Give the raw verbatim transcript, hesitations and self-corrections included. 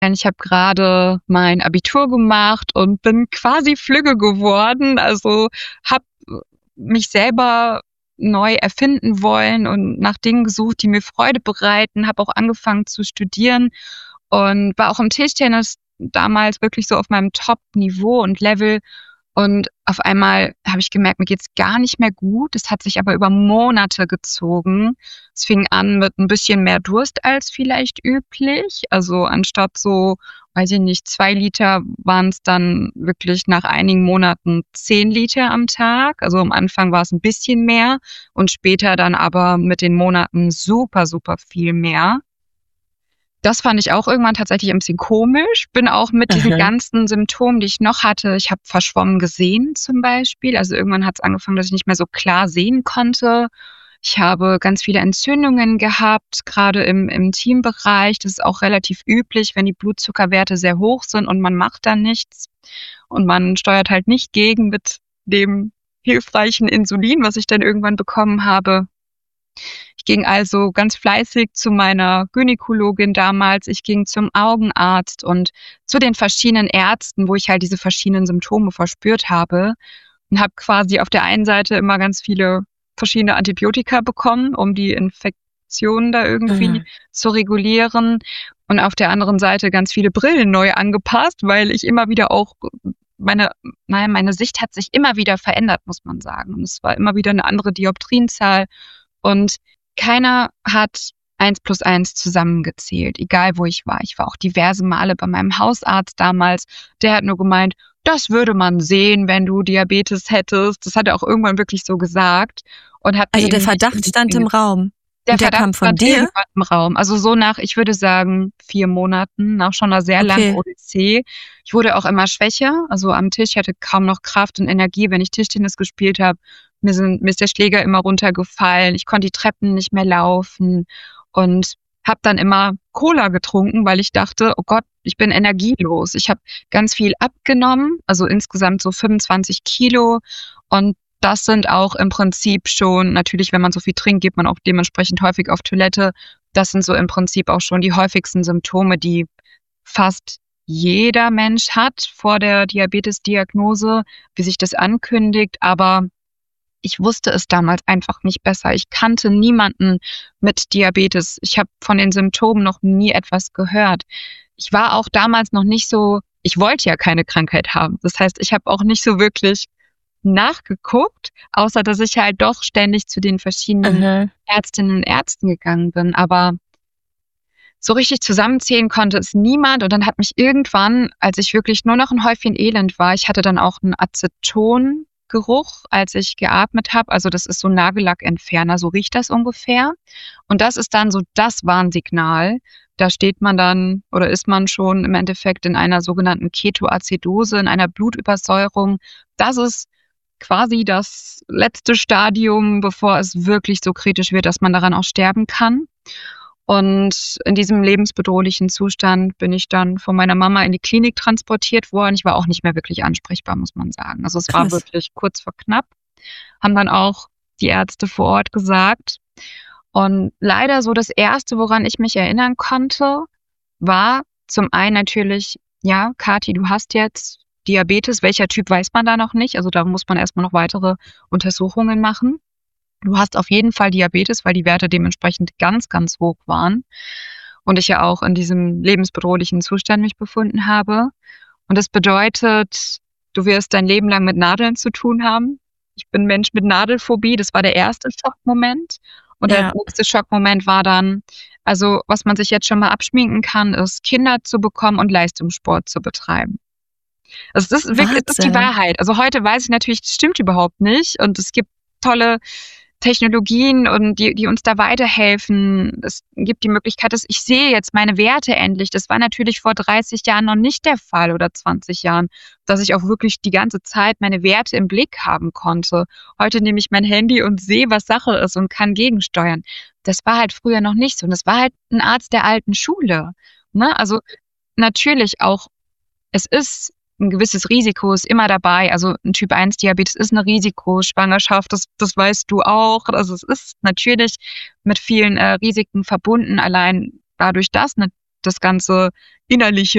Ich habe gerade mein Abitur gemacht und bin quasi flügge geworden. Also habe mich selber neu erfinden wollen und nach Dingen gesucht, die mir Freude bereiten. Habe auch angefangen zu studieren und war auch im Tischtennis damals wirklich so auf meinem Top-Niveau und Level. Und auf einmal habe ich gemerkt, mir geht's gar nicht mehr gut. Es hat sich aber über Monate gezogen. Es fing an mit ein bisschen mehr Durst als vielleicht üblich. Also anstatt so, weiß ich nicht, zwei Liter waren es dann wirklich nach einigen Monaten zehn Liter am Tag. Also am Anfang war es ein bisschen mehr und später dann aber mit den Monaten super, super viel mehr. Das fand ich auch irgendwann tatsächlich ein bisschen komisch. Bin auch mit diesen Aha. ganzen Symptomen, die ich noch hatte, ich habe verschwommen gesehen zum Beispiel. Also irgendwann hat es angefangen, dass ich nicht mehr so klar sehen konnte. Ich habe ganz viele Entzündungen gehabt, gerade im im Intimbereich. Das ist auch relativ üblich, wenn die Blutzuckerwerte sehr hoch sind und man macht dann nichts und man steuert halt nicht gegen mit dem hilfreichen Insulin, was ich dann irgendwann bekommen habe. Ich ging also ganz fleißig zu meiner Gynäkologin damals. Ich ging zum Augenarzt und zu den verschiedenen Ärzten, wo ich halt diese verschiedenen Symptome verspürt habe und habe quasi auf der einen Seite immer ganz viele verschiedene Antibiotika bekommen, um die Infektion da irgendwie Mhm. zu regulieren und auf der anderen Seite ganz viele Brillen neu angepasst, weil ich immer wieder auch meine, naja, meine Sicht hat sich immer wieder verändert, muss man sagen. Und es war immer wieder eine andere Dioptrienzahl und keiner hat eins plus eins zusammengezählt, egal wo ich war. Ich war auch diverse Male bei meinem Hausarzt damals. Der hat nur gemeint, das würde man sehen, wenn du Diabetes hättest. Das hat er auch irgendwann wirklich so gesagt und hat mir Also der eben nicht Verdacht stand im Raum. der Und der Verdacht kam von stand dir? irgendwann im Raum. Also so nach, ich würde sagen, vier Monaten, nach schon einer sehr langen Okay. Odyssee. Ich wurde auch immer schwächer. Also am Tisch, ich hatte kaum noch Kraft und Energie, wenn ich Tischtennis gespielt habe. Mir sind, mir ist der Schläger immer runtergefallen. Ich konnte die Treppen nicht mehr laufen und habe dann immer Cola getrunken, weil ich dachte, oh Gott, ich bin energielos. Ich habe ganz viel abgenommen, also insgesamt so fünfundzwanzig Kilo. Und das sind auch im Prinzip schon, natürlich, wenn man so viel trinkt, geht man auch dementsprechend häufig auf Toilette. Das sind so im Prinzip auch schon die häufigsten Symptome, die fast jeder Mensch hat vor der Diabetesdiagnose, wie sich das ankündigt. Aber ich wusste es damals einfach nicht besser. Ich kannte niemanden mit Diabetes. Ich habe von den Symptomen noch nie etwas gehört. Ich war auch damals noch nicht so, ich wollte ja keine Krankheit haben. Das heißt, ich habe auch nicht so wirklich nachgeguckt, außer dass ich halt doch ständig zu den verschiedenen Aha. Ärztinnen und Ärzten gegangen bin. Aber so richtig zusammenzählen konnte es niemand. Und dann hat mich irgendwann, als ich wirklich nur noch ein Häufchen Elend war, ich hatte dann auch einen Acetongeruch, als ich geatmet habe. Also das ist so ein Nagellackentferner, so riecht das ungefähr. Und das ist dann so das Warnsignal. Da steht man dann oder ist man schon im Endeffekt in einer sogenannten Ketoazidose, in einer Blutübersäuerung. Das ist quasi das letzte Stadium, bevor es wirklich so kritisch wird, dass man daran auch sterben kann. Und in diesem lebensbedrohlichen Zustand bin ich dann von meiner Mama in die Klinik transportiert worden. Ich war auch nicht mehr wirklich ansprechbar, muss man sagen. Also es war Krass. wirklich kurz vor knapp, haben dann auch die Ärzte vor Ort gesagt. Und leider so das Erste, woran ich mich erinnern konnte, war zum einen natürlich, ja, Kathi, du hast jetzt Diabetes. Welcher Typ weiß man da noch nicht? Also da muss man erstmal noch weitere Untersuchungen machen. Du hast auf jeden Fall Diabetes, weil die Werte dementsprechend ganz, ganz hoch waren. Und ich ja auch in diesem lebensbedrohlichen Zustand mich befunden habe. Und das bedeutet, du wirst dein Leben lang mit Nadeln zu tun haben. Ich bin Mensch mit Nadelphobie. Das war der erste Schockmoment. Und der Ja. nächste Schockmoment war dann, also was man sich jetzt schon mal abschminken kann, ist Kinder zu bekommen und Leistungssport zu betreiben. Also das ist wirklich, das ist die Wahnsinn. Wahrheit. Also heute weiß ich natürlich, das stimmt überhaupt nicht. Und es gibt tolle Technologien und die, die uns da weiterhelfen. Es gibt die Möglichkeit, dass ich sehe jetzt meine Werte endlich. Das war natürlich vor dreißig Jahren noch nicht der Fall oder zwanzig Jahren, dass ich auch wirklich die ganze Zeit meine Werte im Blick haben konnte. Heute nehme ich mein Handy und sehe, was Sache ist und kann gegensteuern. Das war halt früher noch nicht so. Und das war halt ein Arzt der alten Schule. Ne? Also natürlich auch, es ist ein gewisses Risiko ist immer dabei. Also ein Typ eins Diabetes ist eine Risikoschwangerschaft, das, das weißt du auch. Also es ist natürlich mit vielen äh, Risiken verbunden, allein dadurch, dass eine das ganze Innerliche